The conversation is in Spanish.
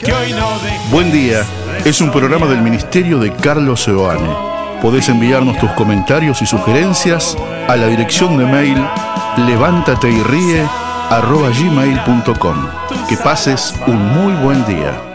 Buen día es un programa del Ministerio de Carlos Seoane. Podés enviarnos tus comentarios y sugerencias a la dirección de mail levántateyrie@gmail.com. Que pases un muy buen día.